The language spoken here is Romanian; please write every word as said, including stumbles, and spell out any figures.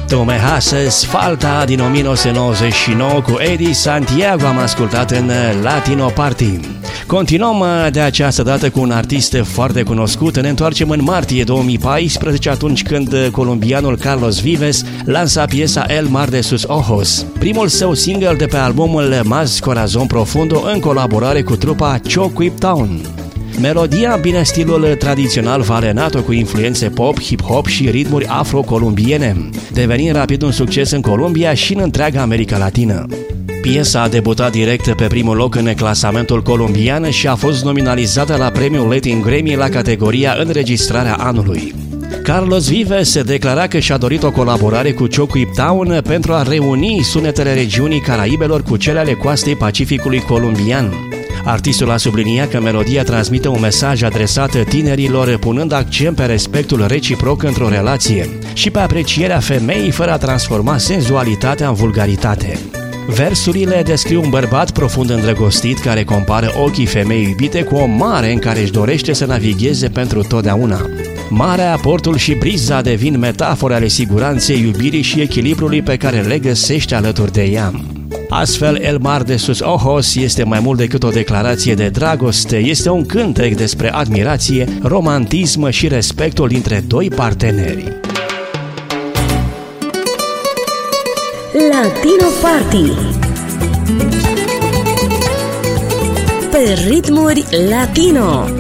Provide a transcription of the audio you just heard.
Tome Hases, Falta din o mie nouă sute nouăzeci și nouă cu Eddie Santiago am ascultat în Latino Party. Continuăm de această dată cu un artist foarte cunoscut. Ne întoarcem în martie două mii paisprezece, atunci când colombianul Carlos Vives lansa piesa El Mar de Sus Ojos, primul său single de pe albumul Más Corazón Profundo în colaborare cu trupa Choquip Town. Melodia bine stilul tradițional valenato cu influențe pop, hip-hop și ritmuri afro-columbiene, devenind rapid un succes în Columbia și în întreaga America Latină. Piesa a debutat direct pe primul loc în clasamentul colombian și a fost nominalizată la premiul Latin Grammy la categoria Înregistrarea Anului. Carlos Vives declara că și-a dorit o colaborare cu Choquip Town pentru a reuni sunetele regiunii Caraibelor cu cele ale coastei Pacificului columbian. Artistul a subliniat că melodia transmite un mesaj adresat tinerilor, punând accent pe respectul reciproc într-o relație și pe aprecierea femeii fără a transforma senzualitatea în vulgaritate. Versurile descriu un bărbat profund îndrăgostit care compară ochii femeii iubite cu o mare în care își dorește să navigheze pentru totdeauna. Marea, portul și briza devin metafore ale siguranței, iubirii și echilibrului pe care le găsește alături de ea. Astfel, El Mar de Sus Ojos este mai mult decât o declarație de dragoste, este un cântec despre admirație, romantism și respectul dintre doi parteneri. Latino Party pe ritmuri latino.